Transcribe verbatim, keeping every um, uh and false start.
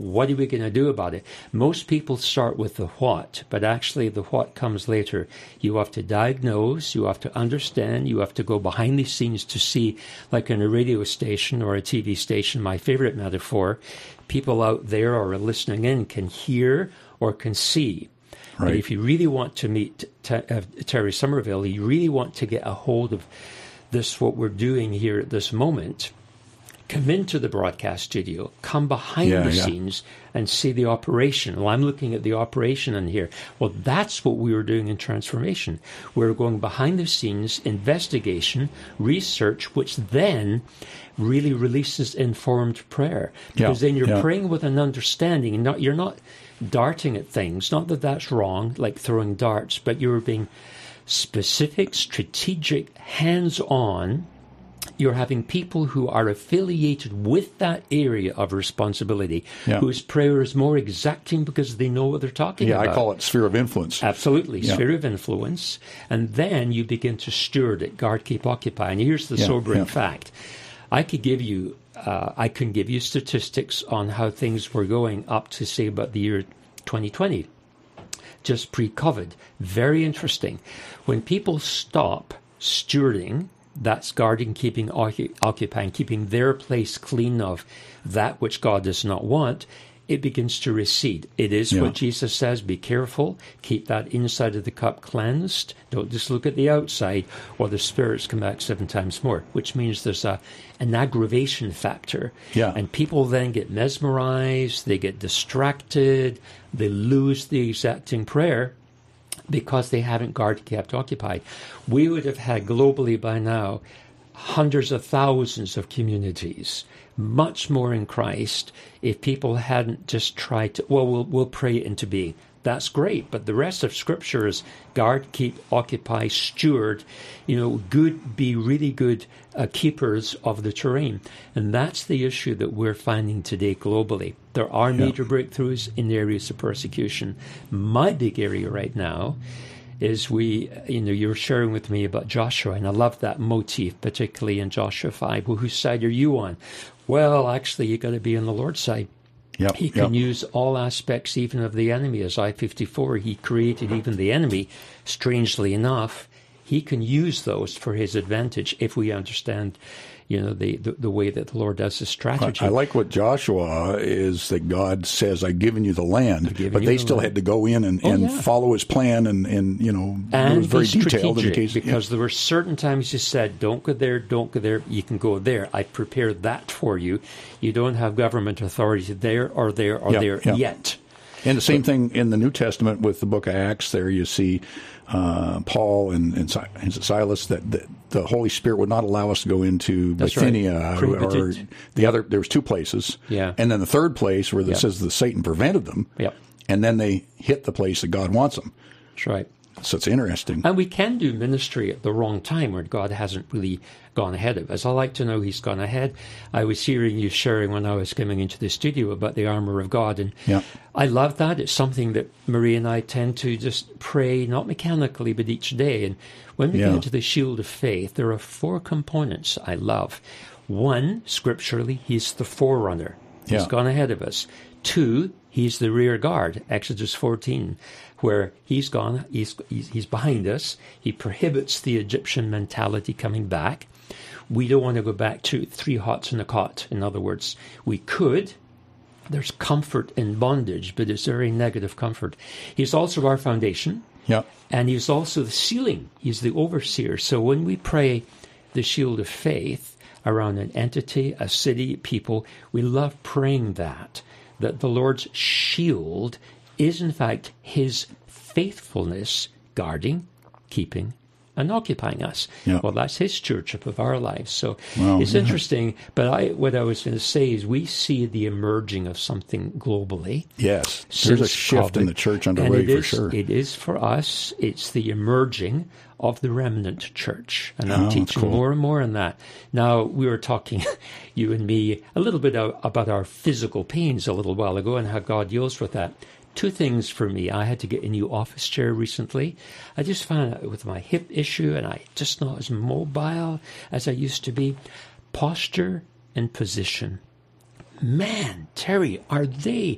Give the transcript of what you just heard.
what are we going to do about it? Most people start with the what, but actually the what comes later. You have to diagnose, you have to understand, you have to go behind the scenes to see, like in a radio station or a T V station, my favorite metaphor, people out there or are listening in can hear or can see. Right. But if you really want to meet T- uh, Terry Somerville, you really want to get a hold of this, what we're doing here at this moment, come into the broadcast studio, come behind yeah, the yeah. scenes and see the operation. Well, I'm looking at the operation in here. Well, that's what we were doing in Transformation. We were going behind the scenes, investigation, research, which then really releases informed prayer. Because yeah, then you're yeah. praying with an understanding, and not, you're not darting at things. Not that that's wrong, like throwing darts, but you're being specific, strategic, hands-on. You're having people who are affiliated with that area of responsibility, yeah. whose prayer is more exacting because they know what they're talking yeah, about. Yeah, I call it sphere of influence. Absolutely, yeah. sphere of influence. And then you begin to steward it, guard, keep, occupy. And here's the yeah, sobering yeah. fact. I could give you, uh, I can give you statistics on how things were going up to, say, about the year twenty twenty. Just pre-COVID. Very interesting. When people stop stewarding, that's guarding, keeping, occu- occupying, keeping their place clean of that which God does not want, it begins to recede. It is yeah. what Jesus says, be careful, keep that inside of the cup cleansed. Don't just look at the outside, or the spirits come back seven times more, which means there's a an aggravation factor. Yeah. And people then get mesmerized, they get distracted, they lose the exacting prayer, because they haven't guarded, kept, occupied. We would have had globally by now hundreds of thousands of communities, much more in Christ, if people hadn't just tried to, well, we'll, we'll pray it into being. That's great, but the rest of Scripture is guard, keep, occupy, steward, you know, good, be really good uh, keepers of the terrain. And that's the issue that we're finding today globally. There are Yeah. major breakthroughs in areas of persecution. My big area right now is we, you know, you were sharing with me about Joshua, and I love that motif, particularly in Joshua five. Well, whose side are you on? Well, actually, you got to be on the Lord's side. Yep, He can yep. use all aspects even of the enemy. As I fifty-four, he created even the enemy, strangely enough. He can use those for his advantage if we understand, you know, the, the, the way that the Lord does his strategy. I, I like what Joshua is, that God says, I've given you the land, given but you they the still land. had to go in and, Oh, and yeah. follow his plan, and, and you know, and it was very be detailed in the strategic, case. because there were certain times he said, don't go there, don't go there, you can go there. I prepared that for you. You don't have government authority there or there or Yeah, there yeah. yet. And the same thing in the New Testament with the book of Acts. There you see uh, Paul and, and, Si- and Silas, that, that the Holy Spirit would not allow us to go into That's Bithynia right. or, or Prohibited. the other. There was two places, Yeah. and then the third place where it Yeah. says that Satan prevented them, Yep. and then they hit the place that God wants them. That's right. So it's interesting. And we can do ministry at the wrong time where God hasn't really gone ahead of us. I like to know he's gone ahead. I was hearing you sharing when I was coming into the studio about the armor of God, and Yeah. I love that. It's something that Marie and I tend to just pray, not mechanically, but each day. And when we Yeah. get into the shield of faith, there are four components I love. One, scripturally, he's the forerunner. He's Yeah. gone ahead of us. Two, he's the rear guard, Exodus fourteen, where he's gone, he's, he's, he's behind us. He prohibits the Egyptian mentality coming back. We don't want to go back to three hots in a cot. In other words, we could. There's comfort in bondage, but it's very negative comfort. He's also our foundation, Yeah. and he's also the ceiling. He's the overseer. So when we pray the shield of faith around an entity, a city, people, we love praying that, that the Lord's shield is in fact his faithfulness guarding, keeping, and occupying us. Yeah. Well, that's his stewardship of our lives. So Wow, it's yeah. interesting. But I, what I was going to say is we see the emerging of something globally. Yes. There's a Since shift in COVID. the church And underway it for is- sure. It is for us. It's the emerging of the remnant church. And I'm Oh, that's teaching cool. more and more on that. Now, we were talking, you and me, a little bit of, about our physical pains a little while ago and how God deals with that. Two things for me. I had to get a new office chair recently. I just found out with my hip issue, and I just not as mobile as I used to be. Posture and position. Man, Terry, are they